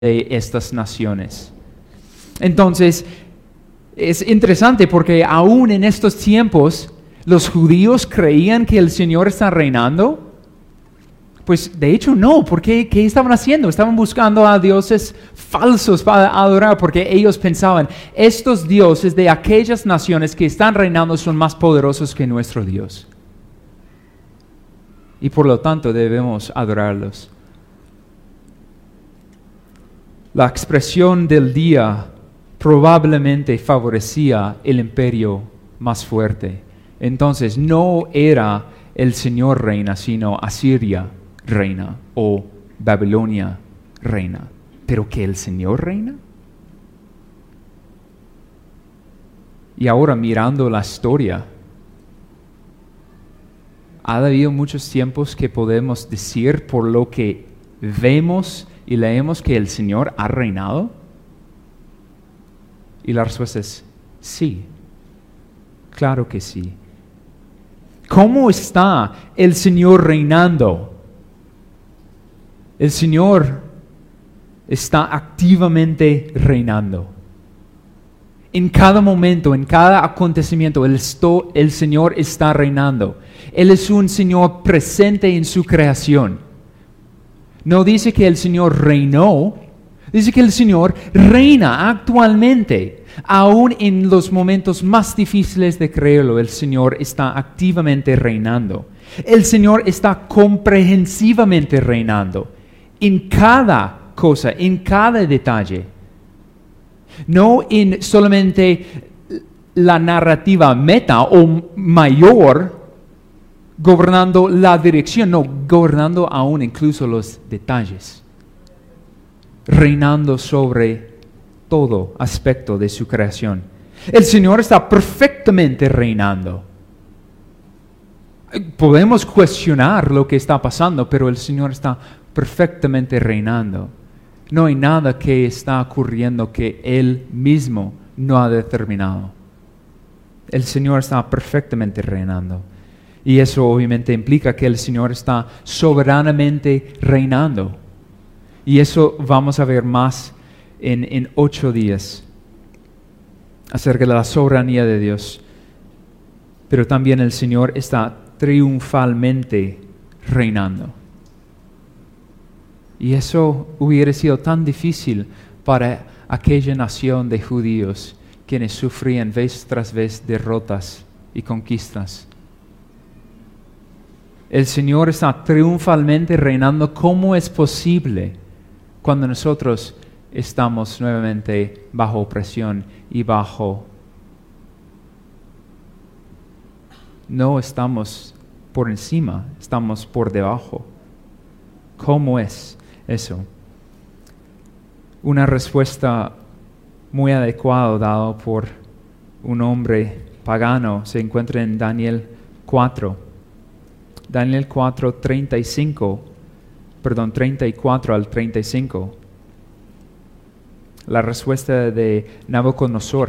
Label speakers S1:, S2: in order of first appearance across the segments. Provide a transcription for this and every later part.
S1: de estas naciones. Entonces, es interesante porque aún en estos tiempos, los judíos creían que el Señor está reinando. Pues de hecho no, porque ¿qué estaban haciendo? Estaban buscando a dioses falsos para adorar, porque ellos pensaban, estos dioses de aquellas naciones que están reinando son más poderosos que nuestro Dios. Y por lo tanto debemos adorarlos. La expresión del día probablemente favorecía el imperio más fuerte. Entonces no era el Señor reina, sino Asiria reina o Babilonia reina. ¿Pero que el Señor reina? Y ahora mirando la historia, ha habido muchos tiempos que podemos decir por lo que vemos y leemos que el Señor ha reinado. Y la respuesta es sí, claro que sí. ¿Cómo está el Señor reinando? El Señor está activamente reinando. En cada momento, en cada acontecimiento, el Señor está reinando. Él es un Señor presente en su creación. No dice que el Señor reinó, dice que el Señor reina actualmente. Aún en los momentos más difíciles de creerlo, el Señor está activamente reinando. El Señor está comprehensivamente reinando en cada cosa, en cada detalle. No en solamente la narrativa meta o mayor, gobernando la dirección, no, gobernando aún incluso los detalles. Reinando sobre todo aspecto de su creación. El Señor está perfectamente reinando. Podemos cuestionar lo que está pasando, pero el Señor está perfectamente reinando. No hay nada que está ocurriendo que Él mismo no ha determinado. El Señor está perfectamente reinando. Y eso obviamente implica que el Señor está soberanamente reinando. Y eso vamos a ver más en 8 días acerca de la soberanía de Dios. Pero también el Señor está triunfalmente reinando. Y eso hubiera sido tan difícil para aquella nación de judíos quienes sufrían vez tras vez derrotas y conquistas. El Señor está triunfalmente reinando. ¿Cómo es posible cuando nosotros estamos nuevamente bajo opresión y no estamos por encima, estamos por debajo? ¿Cómo es eso? Una respuesta muy adecuada dada por un hombre pagano se encuentra en Daniel 4. Daniel 4, 34 al 35. La respuesta de Nabucodonosor.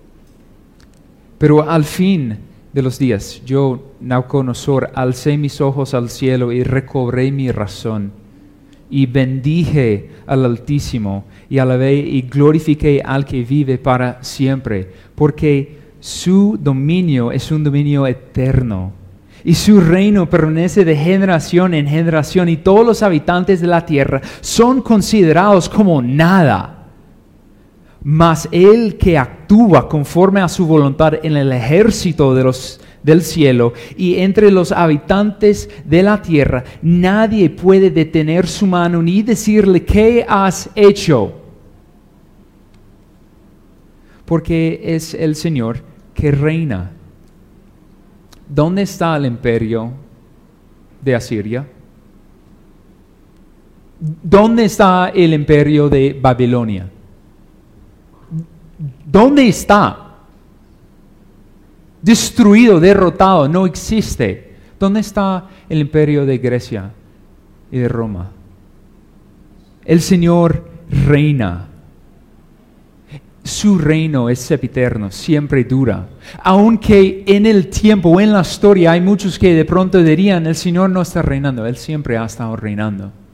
S1: Pero al fin de los días, yo, Nabucodonosor, alcé mis ojos al cielo y recobré mi razón. Y bendije al Altísimo, y alabé y glorifiqué al que vive para siempre, porque su dominio es un dominio eterno, y su reino permanece de generación en generación, y todos los habitantes de la tierra son considerados como nada. Mas el que actúa conforme a su voluntad en el ejército del cielo y entre los habitantes de la tierra, nadie puede detener su mano ni decirle ¿qué has hecho? Porque es el Señor que reina. ¿Dónde está el imperio de Asiria? ¿Dónde está el imperio de Babilonia? ¿Dónde está? Destruido, derrotado, no existe. ¿Dónde está el imperio de Grecia y de Roma? El Señor reina. Su reino es sempiterno, siempre dura. Aunque en el tiempo o en la historia hay muchos que de pronto dirían, el Señor no está reinando, Él siempre ha estado reinando.